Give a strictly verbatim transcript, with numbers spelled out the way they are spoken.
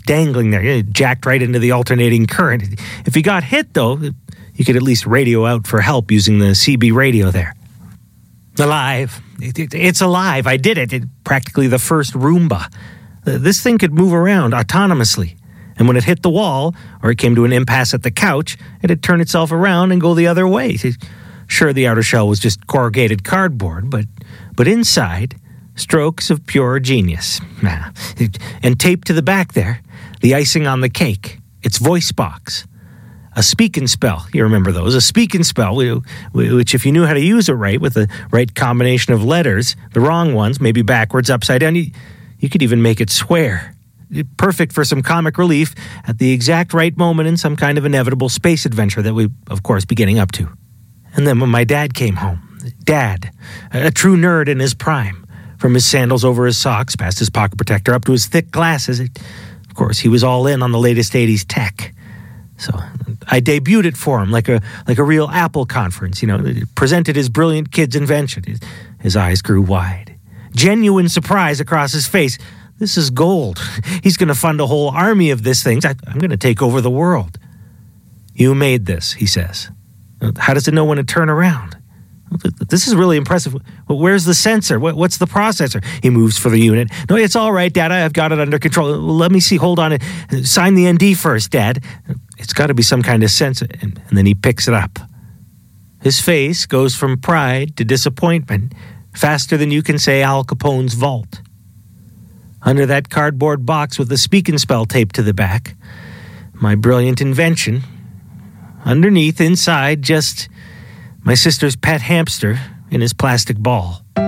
dangling there, jacked right into the alternating current. If he got hit, though, you could at least radio out for help using the C B radio there. Alive. It, it, it's alive. I did it. it. Practically the first Roomba. This thing could move around autonomously. And when it hit the wall, or it came to an impasse at the couch, it'd turn itself around and go the other way. Sure, the outer shell was just corrugated cardboard, but but inside, strokes of pure genius. And taped to the back there, the icing on the cake, its voice box. A speak and spell, you remember those, a speak and spell, which if you knew how to use it right, with the right combination of letters, the wrong ones, maybe backwards, upside down, you, you could even make it swear. Perfect for some comic relief at the exact right moment in some kind of inevitable space adventure that we, of course, be getting up to. And then when my dad came home, Dad, a true nerd in his prime, from his sandals over his socks, past his pocket protector, up to his thick glasses, it, of course, he was all in on the latest eighties tech. So I debuted it for him like a like a real Apple conference, you know, presented his brilliant kid's invention. His, his eyes grew wide. Genuine surprise across his face. This is gold. He's going to fund a whole army of this thing. I, I'm going to take over the world. You made this, he says. How does it know when to turn around? This is really impressive. Where's the sensor? What's the processor? He moves for the unit. No, it's all right, Dad. I've got it under control. Let me see. Hold on. Sign the N D first, Dad. It's got to be some kind of sensor. And, and then he picks it up. His face goes from pride to disappointment faster than you can say Al Capone's vault. Under that cardboard box with the speak and spell taped to the back, my brilliant invention. Underneath, inside, just my sister's pet hamster in his plastic ball.